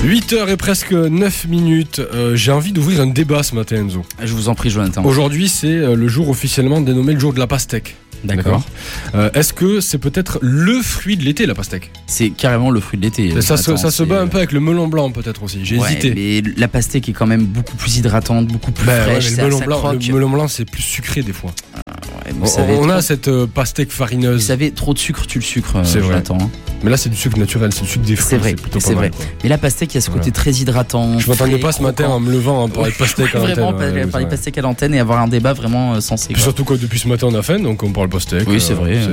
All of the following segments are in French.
8h et presque 9 minutes. J'ai envie d'ouvrir un débat ce matin, Enzo. Je vous en prie, Jonathan. Aujourd'hui, c'est le jour officiellement dénommé le jour de la pastèque. D'accord. Est-ce que c'est peut-être le fruit de l'été, la pastèque ? C'est carrément le fruit de l'été. Ça se bat un peu avec le melon blanc, peut-être aussi. J'ai hésité. Mais la pastèque est quand même beaucoup plus hydratante, beaucoup plus fraîche. Le melon blanc, c'est plus sucré des fois. On a cette pastèque farineuse. Vous savez, trop de sucre, tu le sucres. C'est vrai. Jonathan. Mais là, c'est du sucre naturel, c'est du sucre des fruits. C'est vrai. Mais la pastèque, il y a ce côté très hydratant. Je m'attendais pas ce matin en me levant pour parler de pastèque à l'antenne. Vraiment, parler de pastèque à l'antenne et avoir un débat vraiment sensé. Puis surtout que depuis ce matin, on a faim, donc on parle pastèque. Oui, c'est vrai.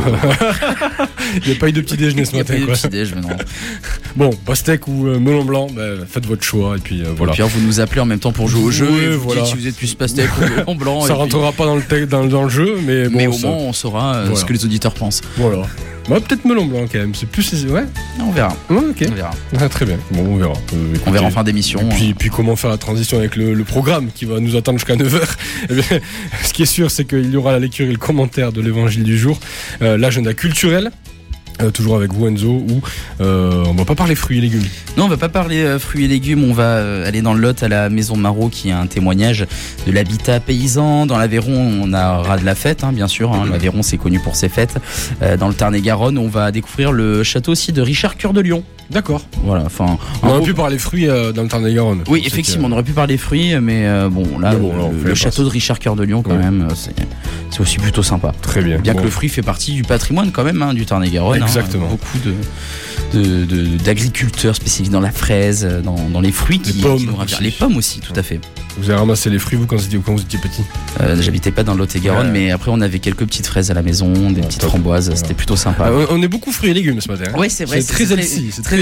Il n'y a pas eu de petit déjeuner ce matin. Il n'y a pas eu de petit déjeuner, non. Bon, pastèque ou melon blanc, faites votre choix. Et puis voilà. Et puis vous nous appelez en même temps pour jouer au jeu. Oui, et vous dites si vous êtes plus pastèque ou melon blanc. Ça rentrera pas dans le jeu, mais bon. Mais au moins, on saura ce que les auditeurs pensent. Voilà. Peut-être melon blanc quand même. C'est plus. Ouais. On verra. Ouais, ok. On verra. Ah, très bien. Bon, on verra. On verra en fin d'émission. Et puis comment faire la transition avec le programme qui va nous attendre jusqu'à 9h. Eh bien, ce qui est sûr, c'est qu'il y aura la lecture et le commentaire de l'évangile du jour. L'agenda culturel. Toujours avec vous, Enzo, où on va pas parler fruits et légumes. Non, on va pas parler fruits et légumes. On va aller dans le Lot à la Maison Marot, qui est un témoignage de l'habitat paysan. Dans l'Aveyron, on aura de la fête, bien sûr. L'Aveyron, c'est connu pour ses fêtes. Dans le Tarn-et-Garonne, on va découvrir le château aussi de Richard Cœur de Lion. D'accord. Voilà. Enfin, on aurait pu parler fruits dans le Tarn-et-Garonne. Oui, effectivement, on aurait pu parler fruits, mais le château de Richard Cœur de Lion, quand même, c'est aussi plutôt sympa. Très bien. Bien que le fruit fait partie du patrimoine, quand même, du Tarn-et-Garonne. Exactement. Beaucoup d'agriculteurs spécialisés dans la fraise, dans les fruits, les pommes aussi, tout à fait. Vous avez ramassé les fruits, vous, quand vous étiez petit ? J'habitais pas dans le Lot-et-Garonne, mais après on avait quelques petites fraises à la maison, des petites framboises, c'était plutôt sympa. On est beaucoup fruits et légumes ce matin. Oui, c'est vrai. C'est très healthy, c'est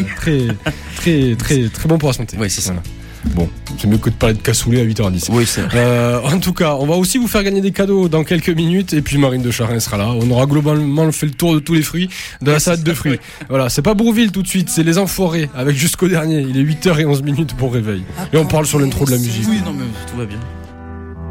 très bon pour la santé. Oui, c'est ça. Voilà. Bon, c'est mieux que de parler de cassoulet à 8h10. Oui, c'est vrai. En tout cas, on va aussi vous faire gagner des cadeaux dans quelques minutes. Et puis Marine de Charin sera là. On aura globalement fait le tour de tous les fruits, de la salade de fruits. Voilà, c'est pas Bourville tout de suite, c'est les Enfoirés avec jusqu'au dernier. Il est 8h11 pour réveil. Et on parle sur l'intro de la musique. Oui, non, mais tout va bien.